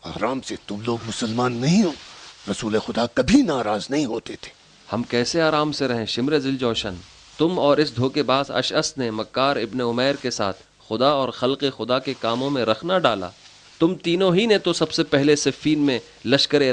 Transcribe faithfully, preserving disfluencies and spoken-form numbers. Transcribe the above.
आराम से, तुम लोग मुसलमान नहीं हो। रसूल खुदा कभी नाराज नहीं होते थे। हम कैसे आराम से रहें शिम्र जिलजोशन? तुम और इस धोखेबाज अशअस ने मक्कार इब्न उमैर के साथ खुदा और खल्क़ खुदा के कामों में रखना डाला। तुम तीनों ही ने तो सबसे पहले सिफ़ीन में लश्कर